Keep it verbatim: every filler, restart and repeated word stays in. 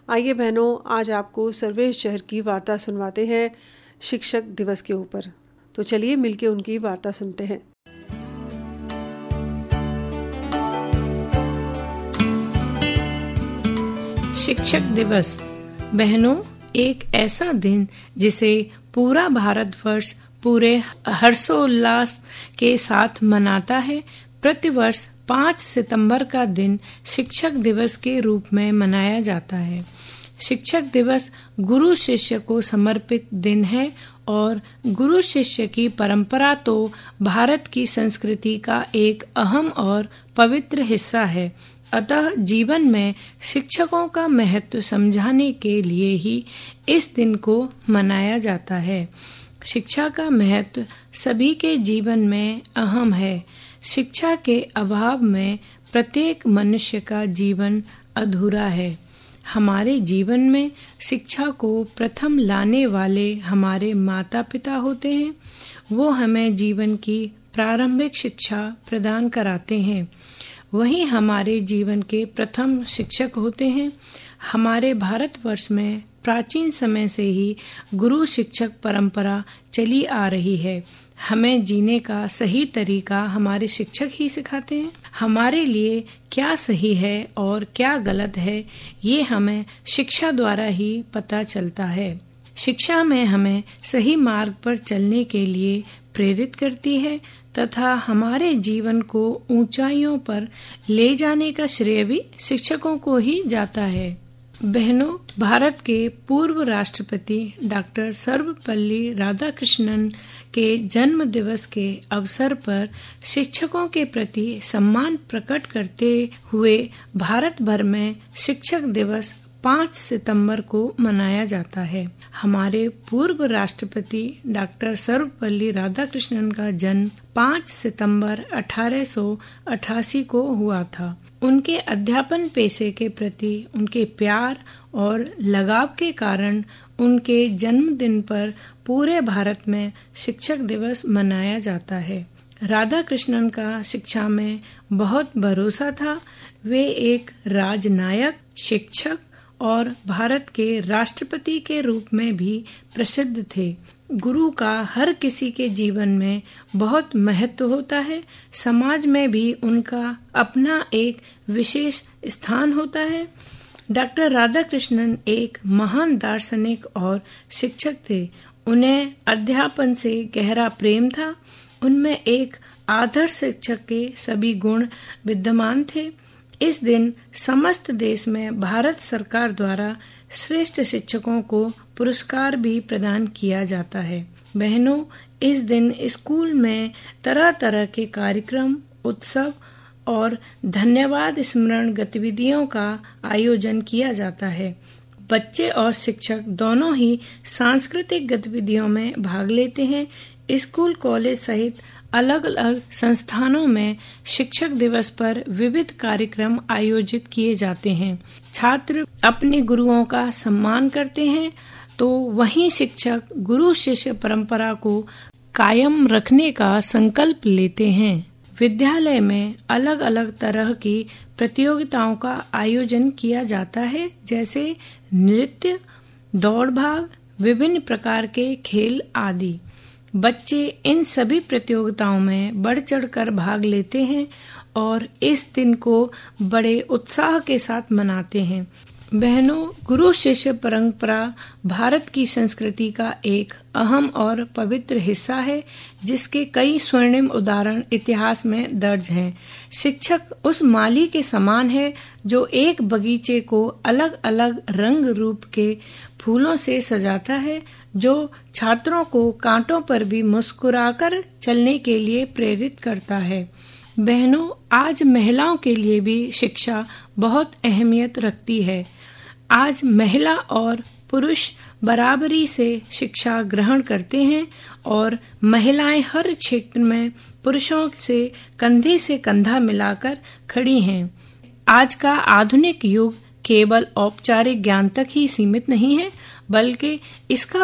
आइए बहनों, आज आपको सर्वेश जहर की वार्ता सुनवाते हैं शिक्षक दिवस के ऊपर। तो चलिए मिलके उनकी वार्ता सुनते हैं। शिक्षक दिवस बहनों, एक ऐसा दिन जिसे पूरा भारतवर्ष पूरे हर्षोल्लास के साथ मनाता है। प्रतिवर्ष पाँच सितंबर का दिन शिक्षक दिवस के रूप में मनाया जाता है। शिक्षक दिवस गुरु शिष्य को समर्पित दिन है और गुरु शिष्य की परंपरा तो भारत की संस्कृति का एक अहम और पवित्र हिस्सा है। अतः जीवन में शिक्षकों का महत्व समझाने के लिए ही इस दिन को मनाया जाता है। शिक्षा का महत्व सभी के जीवन में अहम है। शिक्षा के अभाव में प्रत्येक मनुष्य का जीवन अधूरा है। हमारे जीवन में शिक्षा को प्रथम लाने वाले हमारे माता पिता होते हैं। वो हमें जीवन की प्रारंभिक शिक्षा प्रदान कराते हैं। वही हमारे जीवन के प्रथम शिक्षक होते हैं। हमारे भारतवर्ष में प्राचीन समय से ही गुरु शिक्षक परंपरा चली आ रही है। हमें जीने का सही तरीका हमारे शिक्षक ही सिखाते हैं। हमारे लिए क्या सही है और क्या गलत है, ये हमें शिक्षा द्वारा ही पता चलता है। शिक्षा में हमें सही मार्ग पर चलने के लिए प्रेरित करती है तथा हमारे जीवन को ऊंचाइयों पर ले जाने का श्रेय भी शिक्षकों को ही जाता है। बहनों, भारत के पूर्व राष्ट्रपति डॉक्टर सर्वपल्ली राधाकृष्णन के जन्म दिवस के अवसर पर शिक्षकों के प्रति सम्मान प्रकट करते हुए भारत भर में शिक्षक दिवस पाँच सितंबर को मनाया जाता है। हमारे पूर्व राष्ट्रपति डॉक्टर सर्वपल्ली राधाकृष्णन का जन्म पाँच सितंबर अठारह सौ अठासी को हुआ था। उनके अध्यापन पेशे के प्रति उनके प्यार और लगाव के कारण उनके जन्मदिन पर पूरे भारत में शिक्षक दिवस मनाया जाता है। राधाकृष्णन का शिक्षा में बहुत भरोसा था। वे एक राजनायक, शिक्षक और भारत के राष्ट्रपति के रूप में भी प्रसिद्ध थे। गुरु का हर किसी के जीवन में बहुत महत्व होता है। समाज में भी उनका अपना एक विशेष स्थान होता है। डॉक्टर राधाकृष्णन एक महान दार्शनिक और शिक्षक थे। उन्हें अध्यापन से गहरा प्रेम था। उनमें एक आदर्श शिक्षक के सभी गुण विद्यमान थे। इस दिन समस्त देश में भारत सरकार द्वारा श्रेष्ठ शिक्षकों को पुरस्कार भी प्रदान किया जाता है। बहनों, इस दिन स्कूल में तरह तरह के कार्यक्रम, उत्सव और धन्यवाद स्मरण गतिविधियों का आयोजन किया जाता है। बच्चे और शिक्षक दोनों ही सांस्कृतिक गतिविधियों में भाग लेते हैं। स्कूल, कॉलेज सहित अलग अलग संस्थानों में शिक्षक दिवस पर विविध कार्यक्रम आयोजित किए जाते हैं। छात्र अपने गुरुओं का सम्मान करते हैं, तो वहीं शिक्षक गुरु शिष्य परंपरा को कायम रखने का संकल्प लेते हैं। विद्यालय में अलग अलग तरह की प्रतियोगिताओं का आयोजन किया जाता है, जैसे नृत्य, दौड़ भाग, विभिन्न प्रकार के खेल आदि। बच्चे इन सभी प्रतियोगिताओं में बढ़ चढ़कर भाग लेते हैं और इस दिन को बड़े उत्साह के साथ मनाते हैं। बहनों, गुरु शिष्य परंपरा भारत की संस्कृति का एक अहम और पवित्र हिस्सा है, जिसके कई स्वर्णिम उदाहरण इतिहास में दर्ज हैं। शिक्षक उस माली के समान है जो एक बगीचे को अलग अलग रंग रूप के फूलों से सजाता है, जो छात्रों को कांटों पर भी मुस्कुराकर चलने के लिए प्रेरित करता है। बहनों, आज महिलाओं के लिए भी शिक्षा बहुत अहमियत रखती है। आज महिला और पुरुष बराबरी से शिक्षा ग्रहण करते हैं और महिलाएं हर क्षेत्र में पुरुषों से कंधे से कंधा मिलाकर खड़ी हैं। आज का आधुनिक युग केवल औपचारिक ज्ञान तक ही सीमित नहीं है, बल्कि इसका